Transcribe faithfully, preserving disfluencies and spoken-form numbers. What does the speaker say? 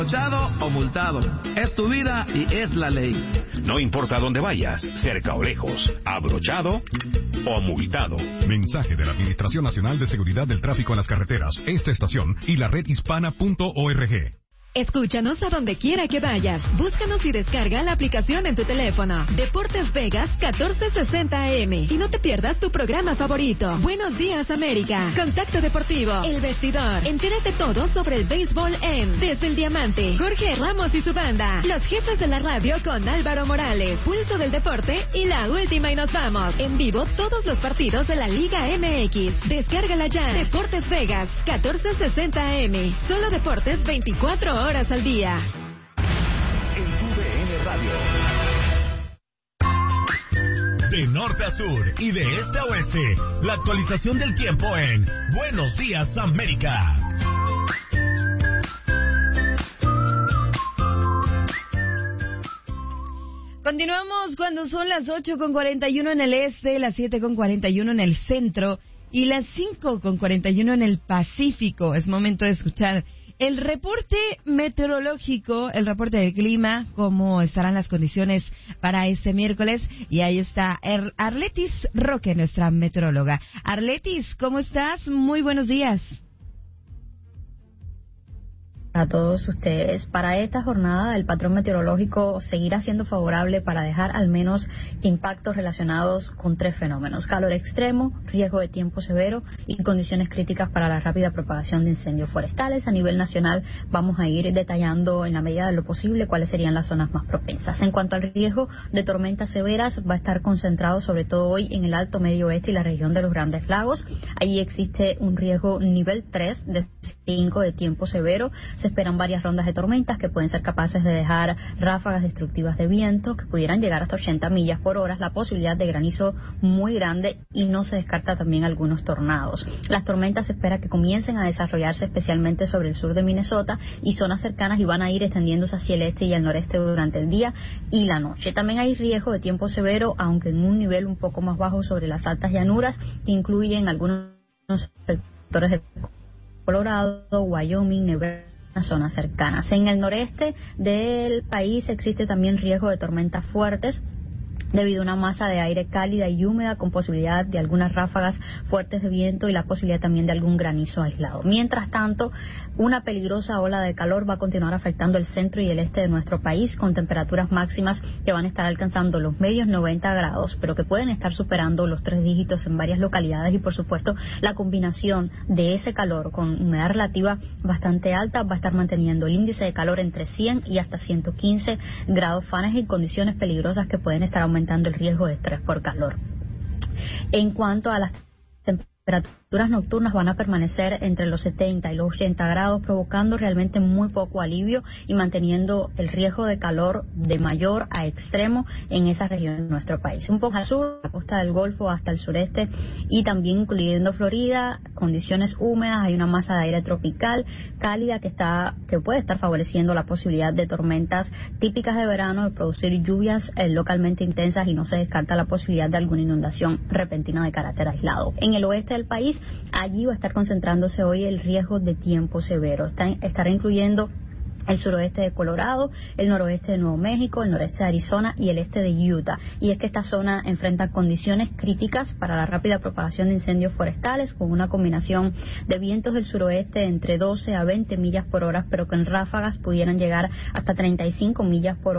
o multado. Es tu vida y es la ley. No importa dónde vayas, cerca o lejos, abrochado o multado. Mensaje de la Administración Nacional de Seguridad del Tráfico en las Carreteras, esta estación y la red hispana punto org. Escúchanos a donde quiera que vayas. Búscanos y descarga la aplicación en tu teléfono. Deportes Vegas catorce sesenta A M. Y no te pierdas tu programa favorito. Buenos días, América. Contacto Deportivo. El Vestidor. Entérate todo sobre el béisbol en Desde el Diamante. Jorge Ramos y su banda. Los jefes de la radio con Álvaro Morales. Pulso del Deporte y la última y nos vamos. En vivo todos los partidos de la Liga M X. Descárgala ya. Deportes Vegas catorce sesenta A M. Solo deportes veinticuatro horas al día. En tu D N Radio. De norte a sur y de este a oeste, la actualización del tiempo en Buenos Días, América. Continuamos cuando son las ocho con cuarenta y uno en el este, las siete con cuarenta y uno en el centro y las cinco con cuarenta y uno en el Pacífico. Es momento de escuchar el reporte meteorológico, el reporte del clima, cómo estarán las condiciones para este miércoles. Y ahí está er- Arletis Roque, nuestra meteoróloga. Arletis, ¿cómo estás? Muy buenos días. A todos ustedes. Para esta jornada, el patrón meteorológico seguirá siendo favorable para dejar al menos impactos relacionados con tres fenómenos: calor extremo, riesgo de tiempo severo y condiciones críticas para la rápida propagación de incendios forestales. A nivel nacional, vamos a ir detallando en la medida de lo posible cuáles serían las zonas más propensas. En cuanto al riesgo de tormentas severas, va a estar concentrado sobre todo hoy en el Alto Medio Oeste y la región de los Grandes Lagos. Allí existe un riesgo nivel tres de cinco de tiempo severo. Se esperan varias rondas de tormentas que pueden ser capaces de dejar ráfagas destructivas de viento que pudieran llegar hasta ochenta millas por hora, la posibilidad de granizo muy grande y no se descarta también algunos tornados. Las tormentas se espera que comiencen a desarrollarse especialmente sobre el sur de Minnesota y zonas cercanas y van a ir extendiéndose hacia el este y el noreste durante el día y la noche. También hay riesgo de tiempo severo, aunque en un nivel un poco más bajo sobre las altas llanuras que incluyen algunos sectores de Colorado, Wyoming, Nebraska, zonas cercanas. En el noreste del país existe también riesgo de tormentas fuertes debido a una masa de aire cálida y húmeda con posibilidad de algunas ráfagas fuertes de viento y la posibilidad también de algún granizo aislado. Mientras tanto, una peligrosa ola de calor va a continuar afectando el centro y el este de nuestro país con temperaturas máximas que van a estar alcanzando los medios noventa grados, pero que pueden estar superando los tres dígitos en varias localidades y por supuesto la combinación de ese calor con humedad relativa bastante alta va a estar manteniendo el índice de calor entre cien y hasta ciento quince grados Fahrenheit, condiciones peligrosas que pueden estar aumentando el riesgo de estrés por calor. En cuanto a las temperaturas nocturnas, van a permanecer entre los setenta y los ochenta grados, provocando realmente muy poco alivio y manteniendo el riesgo de calor de mayor a extremo en esa región de nuestro país. Un poco al sur, la costa del Golfo hasta el sureste y también incluyendo Florida, condiciones húmedas, hay una masa de aire tropical cálida que está que puede estar favoreciendo la posibilidad de tormentas típicas de verano, de producir lluvias eh, localmente intensas y no se descarta la posibilidad de alguna inundación repentina de carácter aislado. En el oeste del país, allí va a estar concentrándose hoy el riesgo de tiempo severo. Está, estará incluyendo el suroeste de Colorado, el noroeste de Nuevo México, el noreste de Arizona y el este de Utah. Y es que esta zona enfrenta condiciones críticas para la rápida propagación de incendios forestales con una combinación de vientos del suroeste entre doce a veinte millas por hora, pero que en ráfagas pudieran llegar hasta treinta y cinco millas por hora.